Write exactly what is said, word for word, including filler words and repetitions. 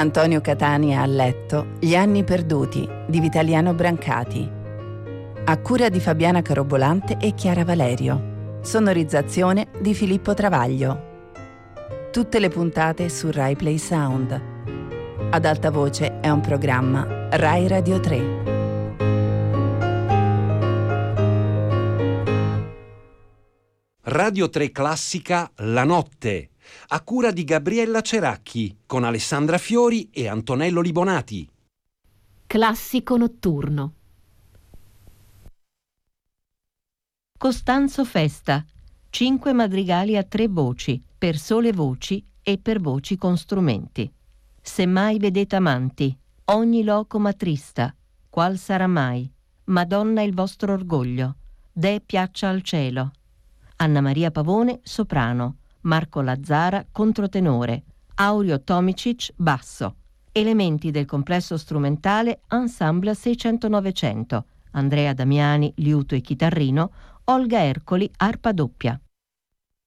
Antonio Catania a letto, Gli anni perduti di Vitaliano Brancati. A cura di Fabiana Carobolante e Chiara Valerio. Sonorizzazione di Filippo Travaglio. Tutte le puntate su Rai Play Sound. Ad alta voce è un programma Rai Radio tre. Radio tre Classica La Notte, a cura di Gabriella Ceracchi, con Alessandra Fiori e Antonello Libonati. Classico notturno. Costanzo Festa, cinque madrigali a tre voci, per sole voci e per voci con strumenti. Se mai vedete amanti, ogni loco m'attrista, qual sarà mai? Madonna il vostro orgoglio, deh piaccia al cielo. Anna Maria Pavone, soprano, Marco Lazzara, controtenore, Aurio Tomicic, basso. Elementi del complesso strumentale Ensemble seicento novecento, Andrea Damiani, liuto e chitarrino, Olga Ercoli, arpa doppia.